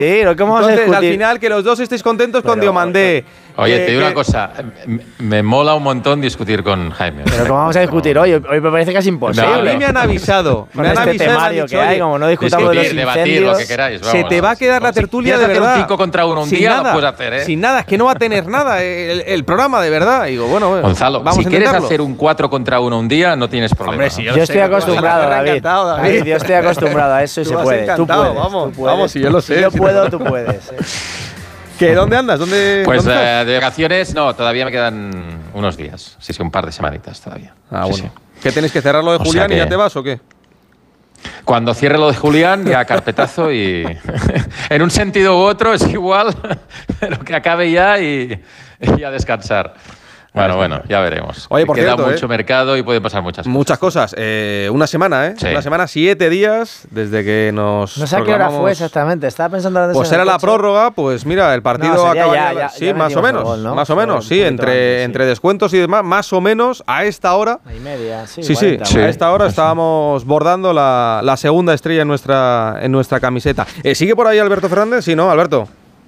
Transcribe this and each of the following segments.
Sí, lo que vamos a discutir. Al final, que los dos estéis contentos con Diomandé. Oye, te digo una cosa, me mola un montón discutir con Jaime. Pero ¿cómo vamos a discutir hoy? Hoy me parece casi imposible. No, a mí me han avisado. Con este temario que hay, como no discutamos de los incendios. Debatir lo que queráis. Se te va a quedar la tertulia de verdad. Hacer un 5 contra 1 un día lo puedes hacer, ¿eh? Sin nada, es que no va a tener nada el programa, de verdad. Digo, bueno, Gonzalo, vamos si quieres hacer un 4 contra 1 un día, no tienes problema. Hombre, si yo estoy acostumbrado, David. Yo estoy acostumbrado a eso y se puede. Tú puedes. Vamos, si yo lo sé. Si yo puedo, tú puedes. ¿Dónde andas? Pues de vacaciones, no, todavía me quedan unos días. Sí, un par de semanitas todavía. Bueno. Sí. ¿Qué tenéis que cerrar lo de Julián y ya te vas o qué? Cuando cierre lo de Julián, ya carpetazo y en un sentido u otro es igual, pero que acabe ya y a descansar. Bueno, ya veremos. Oye, por queda cierto, mucho mercado y pueden pasar muchas cosas. Muchas cosas. Una semana, ¿eh? Sí. Una semana, 7 días desde que nos. No sé a qué hora fue exactamente. Estaba pensando en pues era la prórroga, pues mira, el partido acaba. Sí, más o menos. ¿No? Más o menos, sí, entre descuentos y demás, más o menos a esta hora. Y media, sí. Sí, 40, sí. A esta hora estábamos bordando la segunda estrella en nuestra camiseta. ¿Sigue por ahí Alberto Fernández? Sí, ¿no, Alberto?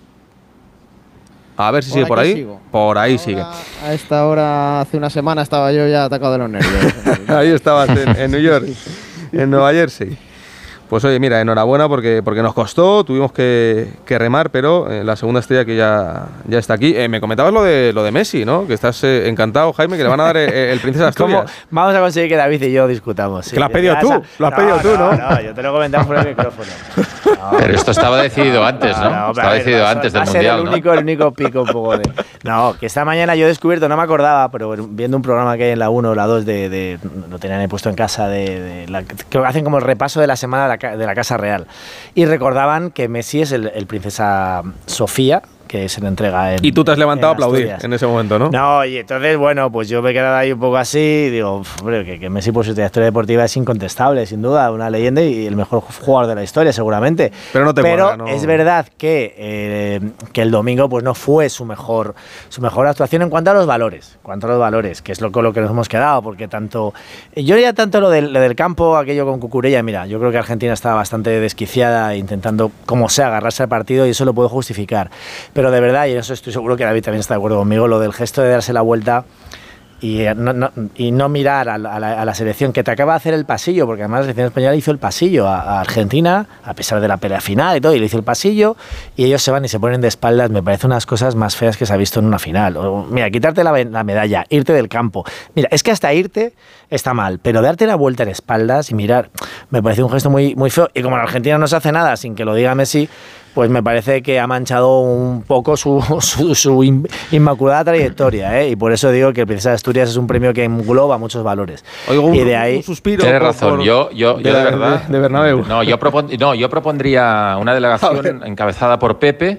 A ver si sigue por ahí. Sigo. Por ahí ahora, sigue. A esta hora, hace una semana, estaba yo ya atacado de los nervios. Ahí estabas en New York, en Nueva Jersey. Pues oye, mira, enhorabuena porque nos costó, tuvimos que remar, pero la segunda estrella que ya está aquí. Me comentabas lo de Messi, ¿no? Que estás encantado, Jaime, que le van a dar el Princesa Asturias. ¿Cómo vamos a conseguir que David y yo discutamos? Sí. Que lo has pedido tú, ¿no? No, yo te lo he comentado fuera del micrófono. No. Pero esto estaba decidido antes, ¿no? Estaba decidido antes del Mundial, el único pico un poco de... No, que esta mañana yo he descubierto, no me acordaba, pero viendo un programa que hay en la 1 o la 2 lo tenían puesto en casa, que hacen como el repaso de la semana de la Casa Real. Y recordaban que Messi es el Princesa Sofía, que se le entrega en. Y tú te has levantado a aplaudir en ese momento, ¿no? No, y entonces, bueno, pues yo me he quedado ahí un poco así y digo, hombre, que Messi por su trayectoria deportiva es incontestable, sin duda, una leyenda y el mejor jugador de la historia, seguramente. Pero no te Pero no. Es verdad que el domingo pues no fue su mejor actuación en cuanto a los valores, que es con lo que nos hemos quedado, porque yo ya tanto lo del campo, aquello con Cucurella, mira, yo creo que Argentina estaba bastante desquiciada intentando, como sea, agarrarse al partido y eso lo puedo justificar. Pero de verdad, y eso estoy seguro que David también está de acuerdo conmigo, lo del gesto de darse la vuelta y no mirar a la selección que te acaba de hacer el pasillo, porque además la selección española hizo el pasillo a Argentina, a pesar de la pelea final y todo, y le hizo el pasillo, y ellos se van y se ponen de espaldas. Me parece unas cosas más feas que se ha visto en una final. Mira, quitarte la medalla, irte del campo. Mira, es que hasta irte está mal, pero darte la vuelta en espaldas y mirar, me parece un gesto muy, muy feo. Y como la Argentina no se hace nada sin que lo diga Messi, pues me parece que ha manchado un poco su inmaculada trayectoria, ¿eh? Y por eso digo que el Princesa de Asturias es un premio que engloba muchos valores. Oigo y de ahí un suspiro. Tienes razón, yo de verdad. De Bernabéu. Yo propondría una delegación encabezada por Pepe.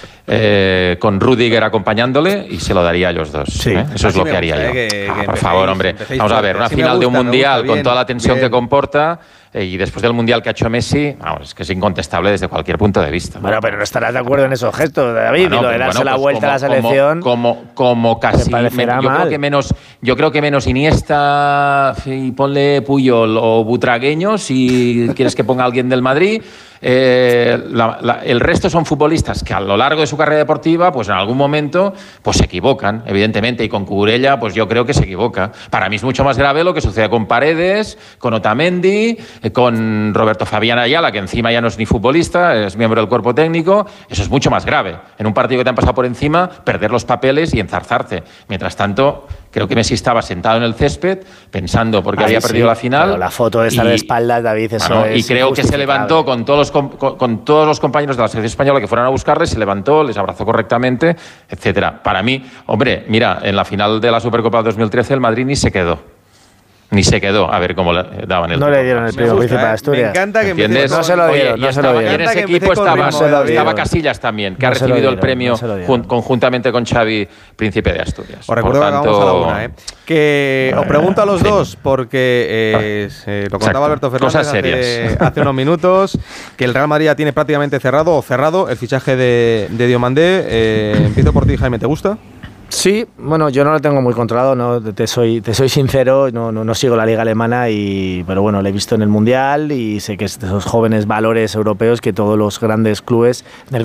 Con Rüdiger acompañándole y se lo daría a ellos dos. Sí. Eso es lo que haría yo. Por favor, hombre. Vamos a ver, una final de un mundial con toda la tensión que comporta y después del mundial que ha hecho Messi, vamos, es que es incontestable desde cualquier punto de vista. Bueno, pero no estarás de acuerdo en esos gestos, David, y lo de darse la vuelta a la selección. Como casi. Yo creo que menos Iniesta y ponle Puyol o Butragueño si quieres que ponga a alguien del Madrid. El resto son futbolistas que a lo largo de su carrera deportiva pues en algún momento pues se equivocan, evidentemente, y con Cucurella pues yo creo que se equivoca. Para mí es mucho más grave lo que sucede con Paredes, con Otamendi, con Roberto Fabián Ayala, que encima ya no es ni futbolista, es miembro del cuerpo técnico. Eso es mucho más grave. En un partido que te han pasado por encima, perder los papeles y enzarzarte. Mientras tanto, creo que Messi estaba sentado en el césped pensando porque había perdido la final. Pero la foto de estar de espaldas, David, eso es. Y creo que se levantó con todos los compañeros de la selección española que fueron a buscarle, se levantó, les abrazó correctamente, etcétera. Para mí, hombre, mira, en la final de la Supercopa del 2013 el Madrid ni se quedó a ver cómo le daban el. No le dieron el premio Príncipe de Asturias. Me encanta que ¿entiendes? No se lo dieron. En ese equipo estaba Casillas también, que ha recibido el premio conjuntamente con Xavi, Príncipe de Asturias. Os recuerdo que vamos a la una, que os pregunto a los dos, porque lo contaba Alberto Fernández hace unos minutos, que el Real Madrid ya tiene prácticamente cerrado el fichaje de Diomandé. Empiezo por ti, Jaime, ¿te gusta? Sí, bueno, yo no lo tengo muy controlado, no, te soy sincero, no sigo la liga alemana, pero bueno, lo he visto en el Mundial y sé que es de esos jóvenes valores europeos que todos los grandes clubes, en